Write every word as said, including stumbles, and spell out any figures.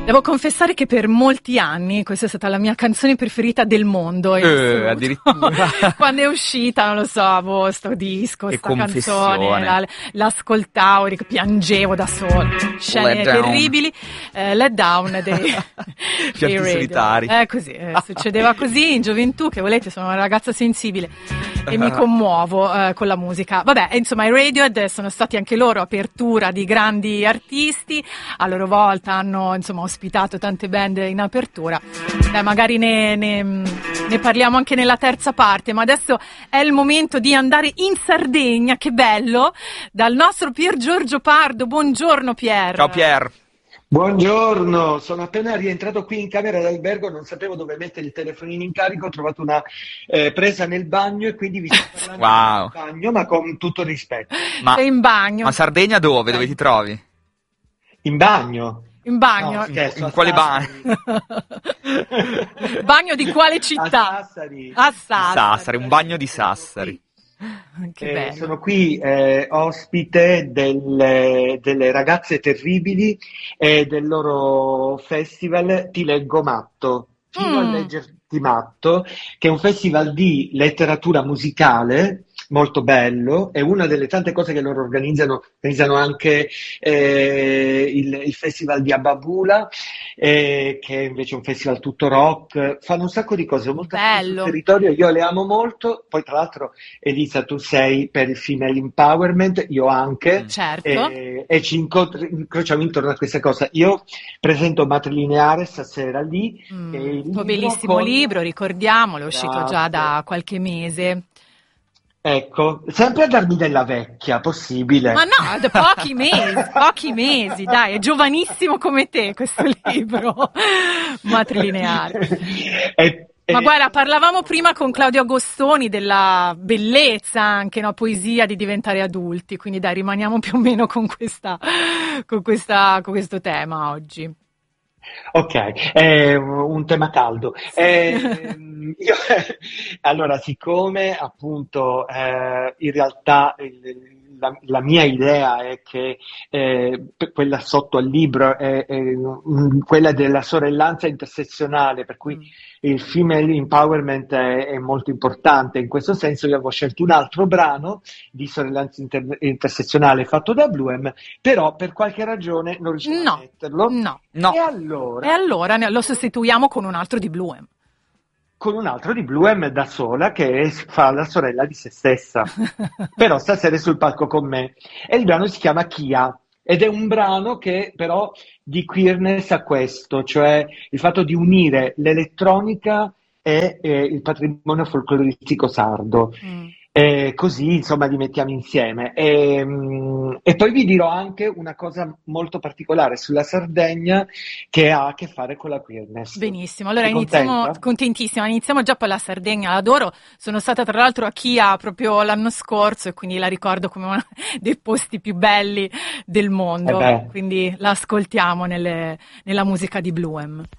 Devo confessare che per molti anni questa è stata la mia canzone preferita del mondo. Eh, addirittura. Quando è uscita, non lo so, boh, sto disco, E sta canzone, la, l'ascoltavo, ric- piangevo da sola. Scene Let down. terribili, eh, let down dei, dei Pianti radio. solitari. Eh, così, eh, succedeva così in gioventù, che volete, sono una ragazza sensibile e mi commuovo eh, con la musica. Vabbè, insomma, i Radiohead sono stati anche loro apertura di grandi artisti, a loro volta hanno insomma ospitato tante band in apertura. Dai, magari ne, ne, ne parliamo anche nella terza parte, ma adesso è il momento di andare in Sardegna, che bello, dal nostro Pier Giorgio Pardo. Buongiorno Pier. Ciao Pier. Buongiorno, sono appena rientrato qui in camera d'albergo, non sapevo dove mettere il telefonino in carico, ho trovato una eh, presa nel bagno e quindi vi sto parlando wow. in bagno, ma con tutto il rispetto. Ma, Sei in bagno? Ma Sardegna dove? Dove ti trovi? In bagno? In bagno? No, scherzo, in in quale bagno? Bagno di quale città? A Sassari. A Sassari. Sassari, un bagno di Sassari. Che Eh, bello. sono qui eh, ospite delle, delle Ragazze Terribili e del loro festival Ti leggo matto, fino Mm. a leggerti matto, che è un festival di letteratura musicale molto bello, è una delle tante cose che loro organizzano, organizzano anche eh, il, il festival di Ababula, eh, che è invece un festival tutto rock, fanno un sacco di cose, molto Bello. sul territorio, io le amo molto, poi tra l'altro Elisa tu sei per il female empowerment, io anche, Certo. e, e ci incontri- incrociamo intorno a questa cosa. Io presento Matrilineare stasera lì, Mm, che è il il tuo libro bellissimo con- libro, ricordiamolo, è uscito già da Grazie. qualche mese. Ecco, sempre a darmi della vecchia, possibile. Ma no, da pochi mesi, pochi mesi, dai, è giovanissimo come te questo libro, matrilineare. E- e- Ma guarda, parlavamo prima con Claudio Agostoni della bellezza anche, no, poesia di diventare adulti, quindi dai, rimaniamo più o meno con questa, con questa, con questo tema oggi. Ok, è un tema caldo. Eh, io- allora, siccome appunto eh, in realtà il- la, la mia idea è che eh, p- quella sotto al libro è, è, mm, quella della sorellanza intersezionale, per cui Mm. il female empowerment è, è molto importante. In questo senso io avevo scelto un altro brano di sorellanza inter- intersezionale fatto da Bluem, però per qualche ragione non riuscivo a No, metterlo. no. No. E allora, E allora ne- lo sostituiamo con un altro di Bluem. con un altro di Bluem da sola che è- fa la sorella di se stessa, però stasera è sul palco con me. E il brano si chiama Chia ed è un brano che però di queerness a questo, cioè il fatto di unire l'elettronica e eh, il patrimonio folcloristico sardo. Mm. E così insomma li mettiamo insieme. E, mm, e poi vi dirò anche una cosa molto particolare sulla Sardegna che ha a che fare con la queerness. Benissimo, allora Sei iniziamo, contenta? contentissima, iniziamo già per la Sardegna, l'adoro, sono stata tra l'altro a Chia proprio l'anno scorso e quindi la ricordo come uno dei posti più belli del mondo, Eh beh. quindi la ascoltiamo nelle- nella musica di Bluem.